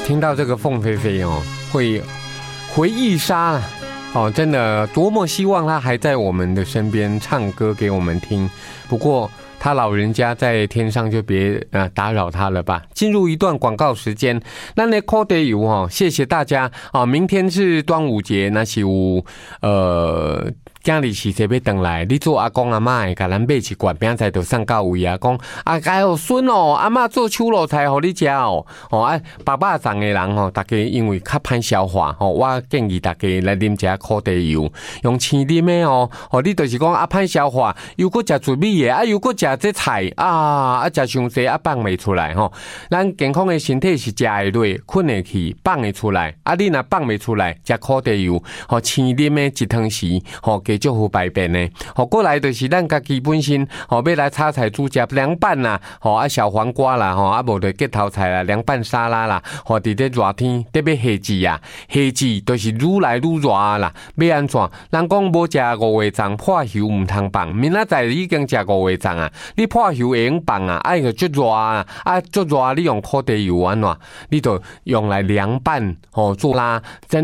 听到这个凤飞飞哦，会回忆杀哦，真的多么希望他还在我们的身边唱歌给我们听。不过他老人家在天上，就别打扰他了吧。进入一段广告时间，那靠地油哦，谢谢大家啊！明天是端午节，那是有今日是要回来，你做阿公阿嬷的，甲咱买一罐饼菜，就送到位啊！讲啊，该有孙哦，阿嬷做手路菜互你食哦。哦啊，白肉粽的人吼，大家因为较歹消化吼，我建议大家来啉一下烤地油，用青啉的哦。哦，你就是讲啊歹消化，又搁食糯米的，啊又搁食这菜啊食伤济啊放袂出来吼。咱健康的身体是食会落，困会去，放会出来。啊，你若放袂出来，食烤地油，吼青啉的一汤匙，吼。给就好排便呢，好过来就是咱家己本身，好要来炒菜煮食凉拌啦，好啊小黄瓜啦，好啊无就结头菜啦，凉拌沙拉啦，好伫这热天特别夏季啊，夏季都是愈来愈热啦，要安怎？人讲无食五味粽破喉唔通放，明仔载已经食五味粽啊，你破喉会用放啊，哎个足热啊，啊足热你用烤地油安怎？你就用来凉拌，好做啦。